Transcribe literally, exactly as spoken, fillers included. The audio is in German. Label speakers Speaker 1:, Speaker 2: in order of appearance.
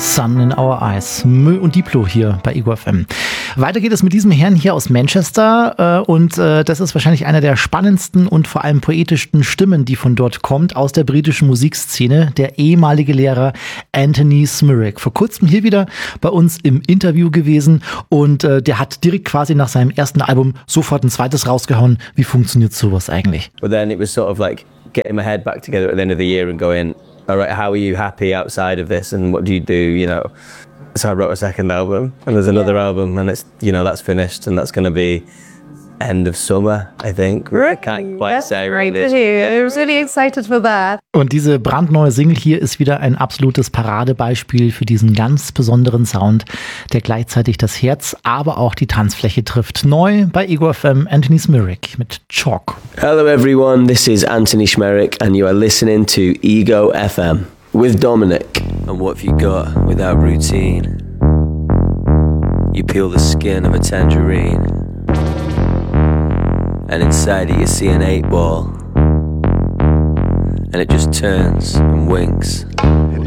Speaker 1: Sun in Our Eyes. Mö und Diplo hier bei Ego F M. Weiter geht es mit diesem Herrn hier aus Manchester äh, und äh, das ist wahrscheinlich einer der spannendsten und vor allem poetischsten Stimmen, die von dort kommt, aus der britischen Musikszene, der ehemalige Lehrer Anthony Smyrick. Vor kurzem hier wieder bei uns im Interview gewesen und äh, der hat direkt quasi nach seinem ersten Album sofort ein zweites rausgehauen. Wie funktioniert sowas eigentlich?
Speaker 2: But then it was sort of like getting my head back together at the end of the year and going, all right, how are you happy outside of this and what do you do, you know? So I wrote a second album and there's another yeah. album and it's, you know, that's finished and that's going to be end of summer, I think.
Speaker 3: Right.
Speaker 2: I can't quite
Speaker 3: That's
Speaker 2: say.
Speaker 3: Great to hear. I was really excited for that.
Speaker 1: Und diese brandneue Single hier ist wieder ein absolutes Paradebeispiel für diesen ganz besonderen Sound, der gleichzeitig das Herz, aber auch die Tanzfläche trifft. Neu bei Ego F M, Anthony Smyrick mit Chalk.
Speaker 2: Hello everyone, this is Anthony Smyrick and you are listening to Ego F M with Dominic. And what have you got without routine? You peel the skin of a tangerine and inside it you see an eight ball and it just turns and winks